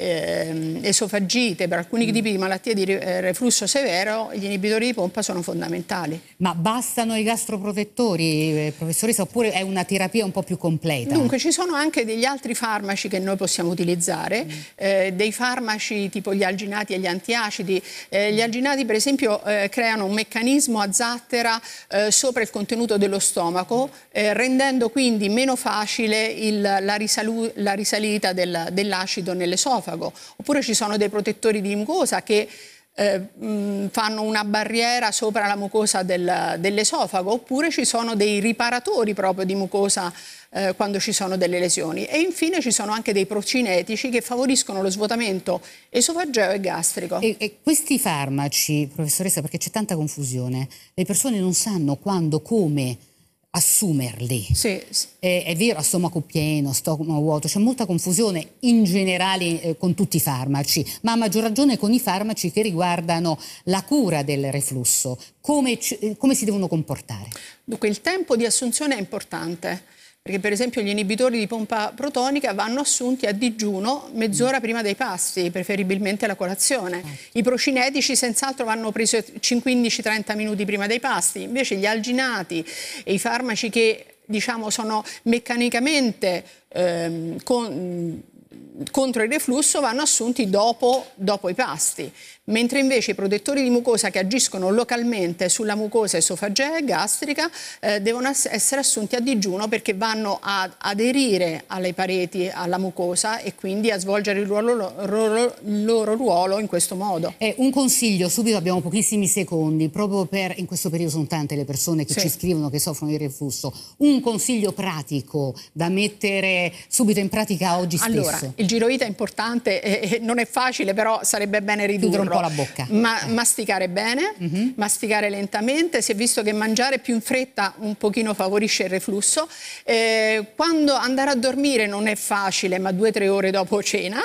esofagite, per alcuni tipi di malattie di reflusso severo, gli inibitori di pompa sono fondamentali. Ma bastano i gastroprotettori, professoressa, oppure è una terapia un po' più completa? Dunque ci sono anche degli altri farmaci che noi possiamo utilizzare, dei farmaci tipo gli alginati e gli antiacidi. Gli alginati per esempio creano un meccanismo a zattera sopra il contenuto dello stomaco, rendendo quindi meno facile la risalita dell'acido nell'esofago. Oppure ci sono dei protettori di mucosa che fanno una barriera sopra la mucosa dell'esofago, oppure ci sono dei riparatori proprio di mucosa quando ci sono delle lesioni. E infine ci sono anche dei procinetici che favoriscono lo svuotamento esofageo e gastrico. E questi farmaci, professoressa, perché c'è tanta confusione, le persone non sanno quando, come assumerli. Sì. È vero, a stomaco pieno, stomaco vuoto, c'è molta confusione in generale con tutti i farmaci, ma a maggior ragione con i farmaci che riguardano la cura del reflusso. Come si devono comportare? Dunque il tempo di assunzione è importante, perché per esempio gli inibitori di pompa protonica vanno assunti a digiuno mezz'ora prima dei pasti, preferibilmente la colazione. I procinetici senz'altro vanno presi 15-30 minuti prima dei pasti, invece gli alginati e i farmaci che diciamo sono meccanicamente contro il reflusso vanno assunti dopo i pasti, mentre invece i protettori di mucosa che agiscono localmente sulla mucosa esofagea e gastrica devono essere assunti a digiuno, perché vanno a aderire alle pareti, alla mucosa, e quindi a svolgere il loro ruolo in questo modo. Un consiglio, subito, abbiamo pochissimi secondi, proprio per, in questo periodo sono tante le persone che ci scrivono che soffrono di reflusso, un consiglio pratico da mettere subito in pratica oggi stesso. Allora, il girovita è importante, non è facile, però sarebbe bene ridurlo. La bocca. Masticare bene, masticare lentamente. Si è visto che mangiare più in fretta un pochino favorisce il reflusso. Quando andare a dormire non è facile, ma 2-3 ore dopo cena.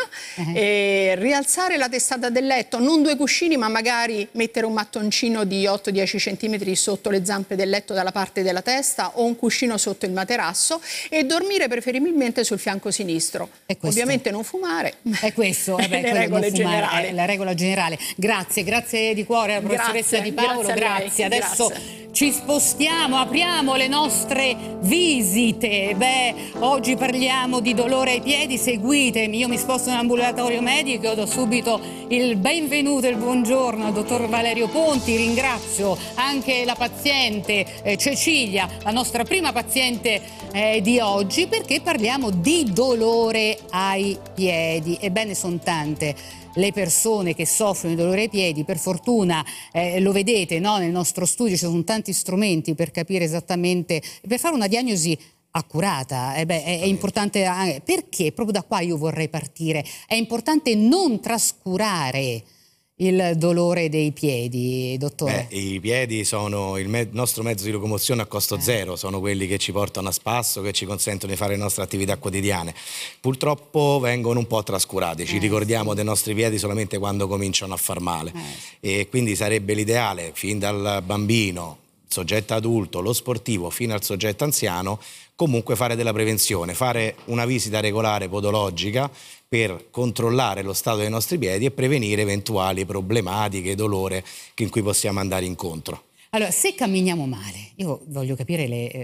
Rialzare la testata del letto, non 2 cuscini, ma magari mettere un mattoncino di 8-10 cm sotto le zampe del letto dalla parte della testa, o un cuscino sotto il materasso, e dormire preferibilmente sul fianco sinistro. Ovviamente non fumare. È questo, le regole generali. La regola generale. Grazie di cuore alla professoressa Di Paolo, grazie. Adesso ci spostiamo, apriamo le nostre visite. Oggi parliamo di dolore ai piedi, seguitemi, io mi sposto in ambulatorio medico, do subito il benvenuto e il buongiorno al dottor Valerio Ponti, ringrazio anche la paziente Cecilia, la nostra prima paziente di oggi, perché parliamo di dolore ai piedi. Ebbene, sono tante le persone che soffrono di dolore ai piedi. Per fortuna lo vedete, no? Nel nostro studio ci sono tanti strumenti per capire esattamente, per fare una diagnosi accurata. È importante anche, perché proprio da qua io vorrei partire, è importante non trascurare il dolore dei piedi, dottore. I piedi sono il nostro mezzo di locomozione a costo zero, sono quelli che ci portano a spasso, che ci consentono di fare le nostre attività quotidiane. Purtroppo vengono un po' trascurati, ci ricordiamo dei nostri piedi solamente quando cominciano a far male, e quindi sarebbe l'ideale, fin dal bambino, soggetto adulto, lo sportivo, fino al soggetto anziano, comunque fare della prevenzione, fare una visita regolare podologica per controllare lo stato dei nostri piedi e prevenire eventuali problematiche, dolore in cui possiamo andare incontro. Allora, se camminiamo male, io voglio capire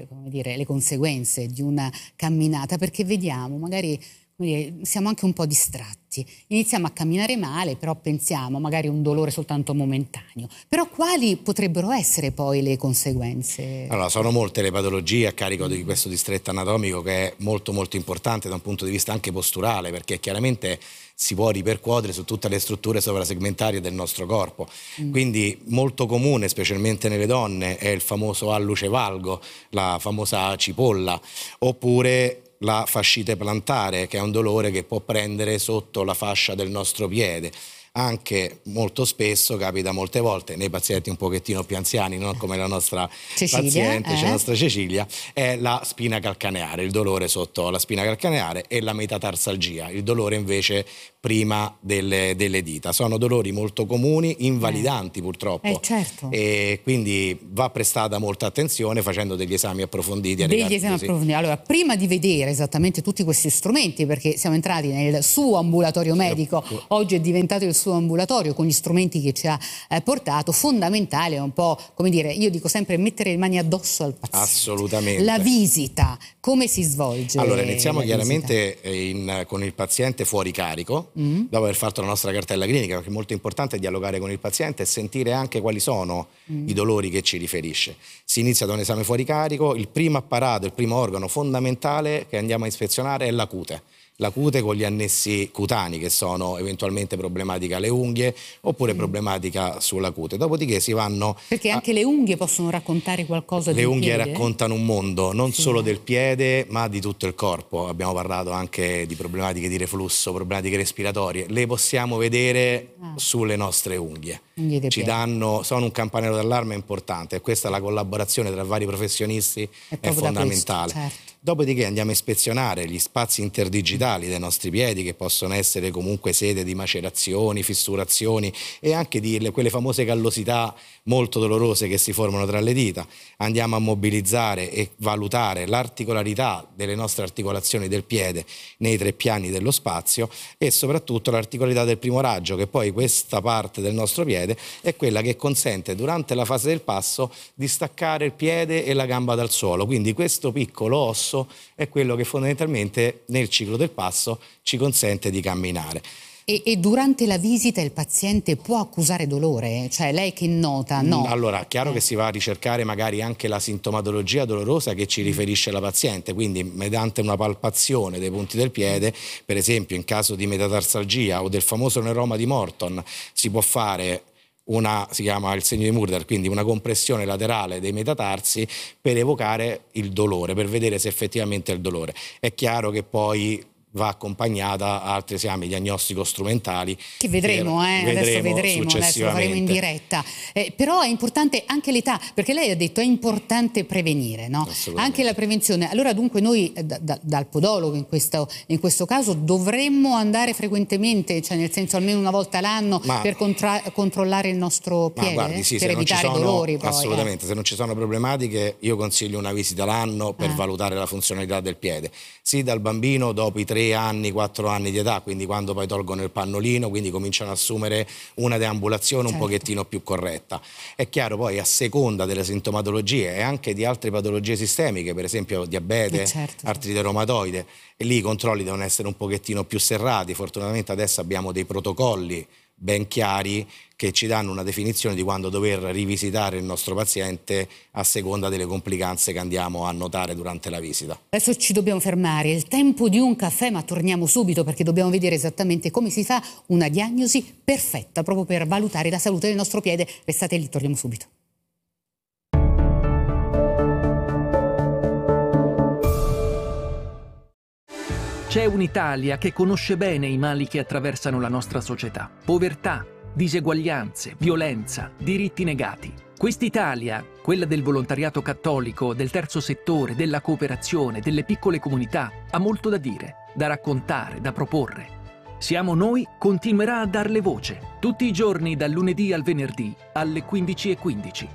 le conseguenze di una camminata, perché vediamo, magari siamo anche un po' distratti, iniziamo a camminare male, però pensiamo magari un dolore soltanto momentaneo. Però quali potrebbero essere poi le conseguenze? Allora, sono molte le patologie a carico di questo distretto anatomico, che è molto molto importante da un punto di vista anche posturale, perché chiaramente si può ripercuotere su tutte le strutture sovrasegmentarie del nostro corpo. Quindi molto comune, specialmente nelle donne, è il famoso alluce valgo, la famosa cipolla, oppure la fascite plantare, che è un dolore che può prendere sotto la fascia del nostro piede. anche molto spesso, capita molte volte nei pazienti un pochettino più anziani, non come la nostra paziente, la nostra Cecilia, è la spina calcaneare, il dolore sotto la spina calcaneare, e la metatarsalgia, il dolore invece prima delle dita. Sono dolori molto comuni, invalidanti purtroppo, certo. E quindi va prestata molta attenzione facendo degli esami approfonditi. Allora, prima di vedere esattamente tutti questi strumenti, perché siamo entrati nel suo ambulatorio medico, oggi è diventato il suo ambulatorio con gli strumenti che ci ha portato, fondamentale è un po', come dire, io dico sempre, mettere le mani addosso al paziente. Assolutamente. La visita, come si svolge? Allora, iniziamo chiaramente con il paziente fuori carico, dopo aver fatto la nostra cartella clinica, perché è molto importante dialogare con il paziente e sentire anche quali sono i dolori che ci riferisce. Si inizia da un esame fuori carico, il primo apparato, il primo organo fondamentale che andiamo a ispezionare è la cute. La cute con gli annessi cutanei, che sono eventualmente problematica alle unghie oppure problematica sulla cute. Dopodiché si vanno... Perché anche le unghie possono raccontare qualcosa del piede? Le unghie raccontano un mondo, non solo del piede, ma di tutto il corpo. Abbiamo parlato anche di problematiche di reflusso, problematiche respiratorie. Le possiamo vedere sulle nostre unghie. Sono un campanello d'allarme importante, e questa la collaborazione tra vari professionisti è fondamentale. Certo. Dopodiché andiamo a ispezionare gli spazi interdigitali dei nostri piedi, che possono essere comunque sede di macerazioni, fissurazioni e anche di quelle famose callosità molto dolorose che si formano tra le dita. Andiamo a mobilizzare e valutare l'articolarità delle nostre articolazioni del piede nei 3 piani dello spazio, e soprattutto l'articolarità del primo raggio, che poi questa parte del nostro piede è quella che consente durante la fase del passo di staccare il piede e la gamba dal suolo. Quindi questo piccolo osso è quello che fondamentalmente nel ciclo del passo ci consente di camminare. E durante la visita il paziente può accusare dolore? Cioè lei che nota? No. Allora, chiaro che si va a ricercare magari anche la sintomatologia dolorosa che ci riferisce la paziente, quindi mediante una palpazione dei punti del piede, per esempio in caso di metatarsalgia o del famoso neuroma di Morton, si può fare si chiama il segno di Murder, quindi una compressione laterale dei metatarsi per evocare il dolore, per vedere se effettivamente è il dolore. È chiaro che poi va accompagnata a altri esami diagnostico-strumentali che vedremo adesso lo faremo in diretta. Però è importante anche l'età, perché lei ha detto è importante prevenire, no? Anche la prevenzione. Allora dunque noi dal podologo in questo caso dovremmo andare frequentemente, cioè nel senso almeno una volta l'anno per controllare il nostro piede, guardi, per evitare dolori poi. Assolutamente, se non ci sono problematiche io consiglio una visita l'anno per valutare la funzionalità del piede, sì dal bambino dopo i 3 anni, 4 anni di età, quindi quando poi tolgono il pannolino, quindi cominciano ad assumere una deambulazione un pochettino più corretta. È chiaro poi a seconda delle sintomatologie e anche di altre patologie sistemiche, per esempio diabete, artrite reumatoide, e lì i controlli devono essere un pochettino più serrati. Fortunatamente adesso abbiamo dei protocolli ben chiari che ci danno una definizione di quando dover rivisitare il nostro paziente a seconda delle complicanze che andiamo a notare durante la visita. Adesso ci dobbiamo fermare, è il tempo di un caffè, ma torniamo subito perché dobbiamo vedere esattamente come si fa una diagnosi perfetta proprio per valutare la salute del nostro piede. Restate lì, torniamo subito. C'è un'Italia che conosce bene i mali che attraversano la nostra società. Povertà, diseguaglianze, violenza, diritti negati. Quest'Italia, quella del volontariato cattolico, del terzo settore, della cooperazione, delle piccole comunità, ha molto da dire, da raccontare, da proporre. Siamo Noi continuerà a darle voce, tutti i giorni dal lunedì al venerdì alle 15:15.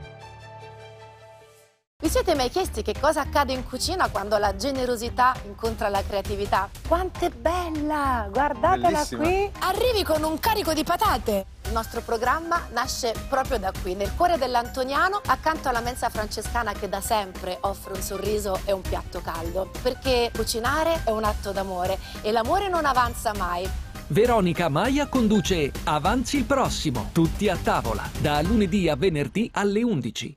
Vi siete mai chiesti che cosa accade in cucina quando la generosità incontra la creatività? Quanto è bella! Guardatela Bellissima. Qui! Arrivi con un carico di patate! Il nostro programma nasce proprio da qui, nel cuore dell'Antoniano, accanto alla mensa francescana che da sempre offre un sorriso e un piatto caldo. Perché cucinare è un atto d'amore e l'amore non avanza mai. Veronica Maia conduce Avanzi il prossimo, tutti a tavola, da lunedì a venerdì alle 11.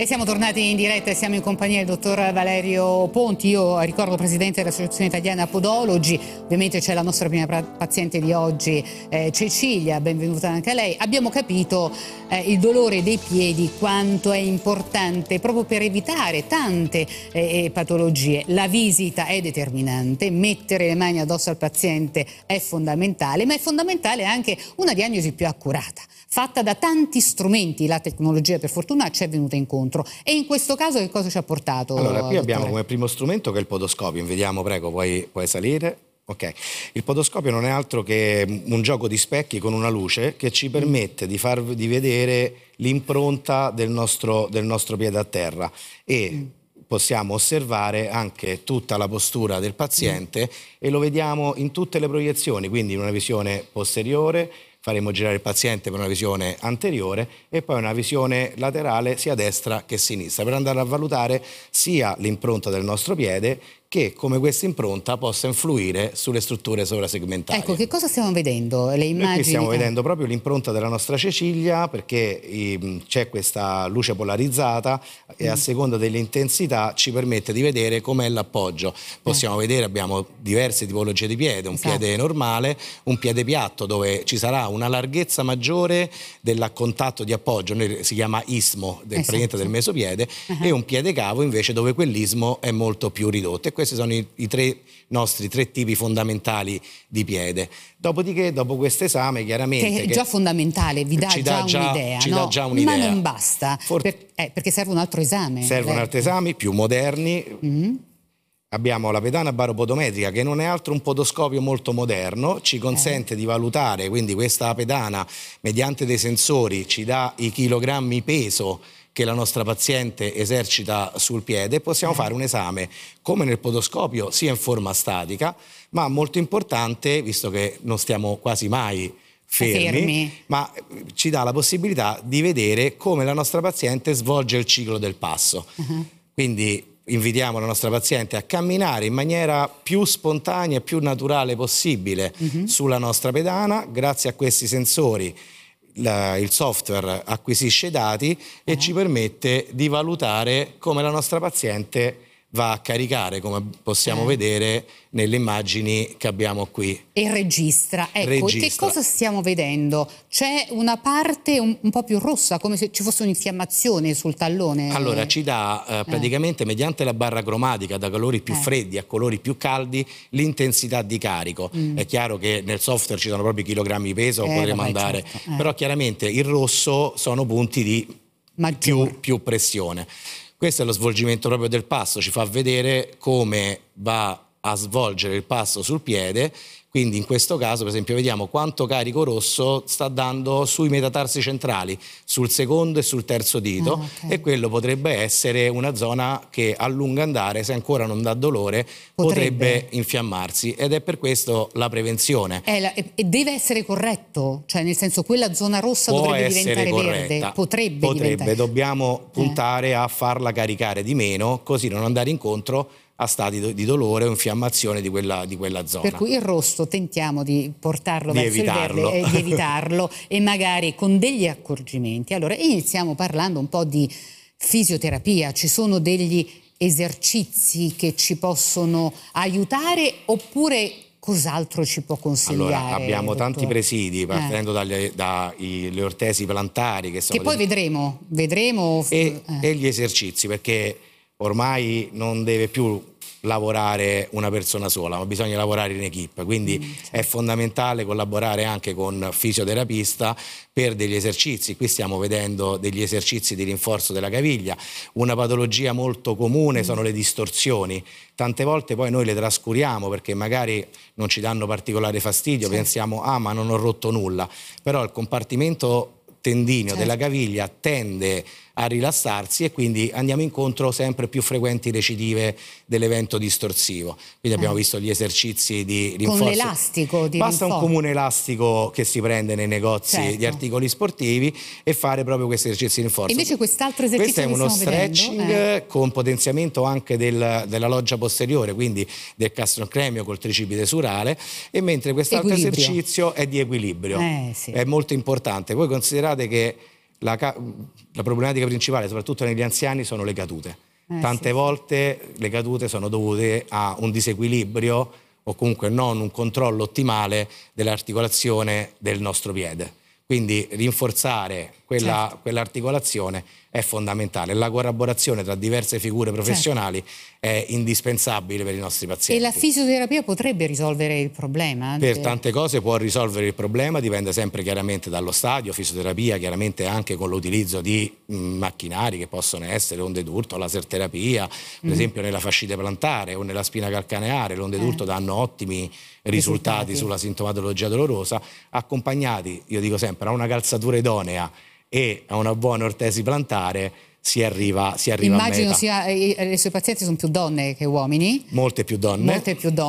E siamo tornati in diretta e siamo in compagnia del dottor Valerio Ponti. Io ricordo presidente dell'Associazione Italiana Podologi. Ovviamente c'è la nostra prima paziente di oggi, Cecilia, benvenuta anche a lei. Abbiamo capito il dolore dei piedi, quanto è importante proprio per evitare tante patologie. La visita è determinante, mettere le mani addosso al paziente è fondamentale, ma è fondamentale anche una diagnosi più accurata, fatta da tanti strumenti. La tecnologia per fortuna ci è venuta incontro. E in questo caso che cosa ci ha portato? Allora, qui abbiamo dottore? come primo strumento che è il podoscopio. Vediamo, prego, puoi salire. Ok, il podoscopio non è altro che un gioco di specchi con una luce che ci permette di vedere l'impronta del nostro piede a terra e possiamo osservare anche tutta la postura del paziente e lo vediamo in tutte le proiezioni, quindi in una visione posteriore. Faremo girare il paziente per una visione anteriore e poi una visione laterale sia a destra che a sinistra per andare a valutare sia l'impronta del nostro piede che come questa impronta possa influire sulle strutture sovrasegmentali. Ecco, che cosa stiamo vedendo? Le immagini? Noi qui stiamo vedendo proprio l'impronta della nostra ceciglia perché c'è questa luce polarizzata e a seconda dell'intensità ci permette di vedere com'è l'appoggio. Possiamo vedere, abbiamo diverse tipologie di piede, un piede normale, un piede piatto dove ci sarà una larghezza maggiore del contatto di appoggio, si chiama istmo del mesopiede, e un piede cavo invece dove quell'istmo è molto più ridotto. E questi sono i nostri tre tipi fondamentali di piede. Dopodiché, dopo questo esame, chiaramente... Che è già fondamentale, vi dà già un'idea, ci no? dà già un'idea. Ma non basta, perché serve un altro esame. Servono altri esami più moderni. Abbiamo la pedana baropodometrica, che non è altro un podoscopio molto moderno, ci consente di valutare, quindi questa pedana, mediante dei sensori, ci dà i chilogrammi peso che la nostra paziente esercita sul piede e possiamo fare un esame come nel podoscopio sia in forma statica, ma molto importante, visto che non stiamo quasi mai fermi, ma ci dà la possibilità di vedere come la nostra paziente svolge il ciclo del passo. Quindi invitiamo la nostra paziente a camminare in maniera più spontanea e più naturale possibile sulla nostra pedana. Grazie a questi sensori il software acquisisce dati e ci permette di valutare come la nostra paziente va a caricare, come possiamo vedere nelle immagini che abbiamo qui. E registra. Ecco, che cosa stiamo vedendo? C'è una parte un po' più rossa, come se ci fosse un'infiammazione sul tallone. Allora, ci dà praticamente mediante la barra cromatica da colori più freddi a colori più caldi l'intensità di carico. È chiaro che nel software ci sono proprio i chilogrammi di peso, potremo andare, però chiaramente il rosso sono punti di più pressione. Questo è lo svolgimento proprio del passo, ci fa vedere come va a svolgere il passo sul piede, quindi in questo caso per esempio vediamo quanto carico rosso sta dando sui metatarsi centrali, sul secondo e sul terzo dito, e quello potrebbe essere una zona che a lungo andare, se ancora non dà dolore, potrebbe infiammarsi, ed è per questo la prevenzione. E deve essere corretto? Cioè nel senso quella zona rossa dovrebbe diventare verde? Potrebbe, dobbiamo puntare a farla caricare di meno, così non andare incontro a stati di dolore o infiammazione di quella zona. Per cui il rosso tentiamo di portarlo verso il verde e di evitarlo e magari con degli accorgimenti. Allora iniziamo parlando un po' di fisioterapia. Ci sono degli esercizi che ci possono aiutare oppure cos'altro ci può consigliare? Allora, abbiamo dottore? Tanti presidi, partendo dalle ortesi plantari che poi vedremo e gli esercizi, perché ormai non deve più lavorare una persona sola, ma bisogna lavorare in equipe, quindi è fondamentale collaborare anche con fisioterapista per degli esercizi. Qui stiamo vedendo degli esercizi di rinforzo della caviglia. Una patologia molto comune sono le distorsioni. Tante volte poi noi le trascuriamo perché magari non ci danno particolare fastidio, pensiamo ma non ho rotto nulla, però il compartimento tendineo della caviglia tende a rilassarsi e quindi andiamo incontro sempre più frequenti recidive dell'evento distorsivo. Quindi abbiamo visto gli esercizi di rinforzo. Con l'elastico di Basta rinforzo. un comune elastico che si prende nei negozi di articoli sportivi e fare proprio questi esercizi di rinforzo. Invece quest'altro esercizio questo è uno stretching con potenziamento anche della loggia posteriore, quindi del gastrocnemio col tricipite surale, e mentre quest'altro esercizio è di equilibrio. È molto importante. Voi considerate che la problematica principale, soprattutto negli anziani, sono le cadute. Tante volte le cadute sono dovute a un disequilibrio o comunque non un controllo ottimale dell'articolazione del nostro piede. Quindi rinforzare quell'articolazione è fondamentale. La collaborazione tra diverse figure professionali è indispensabile per i nostri pazienti. E la fisioterapia potrebbe risolvere il problema? Per tante cose può risolvere il problema, dipende sempre chiaramente dallo stadio. Fisioterapia chiaramente anche con l'utilizzo di macchinari che possono essere onde d'urto, laser terapia, per esempio nella fascite plantare o nella spina calcaneare. Le onde d'urto danno ottimi risultati sulla sintomatologia dolorosa, accompagnati, io dico sempre, a una calzatura idonea e a una buona ortesi plantare si arriva a meta. Immagino le sue pazienti sono più donne che uomini. Molte più donne.